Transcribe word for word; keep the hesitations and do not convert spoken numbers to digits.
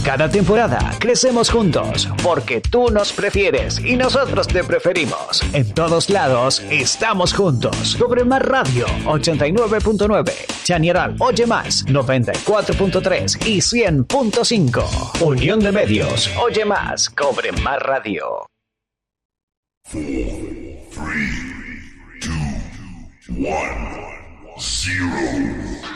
Cada temporada crecemos juntos porque tú nos prefieres y nosotros te preferimos. En todos lados estamos juntos. Cobre Más Radio ochenta y nueve punto nueve, Chañaral Oye Más noventa y cuatro punto tres y cien punto cinco. Unión de Medios. Oye Más. Cobre Más Radio. four, three, two, one, zero.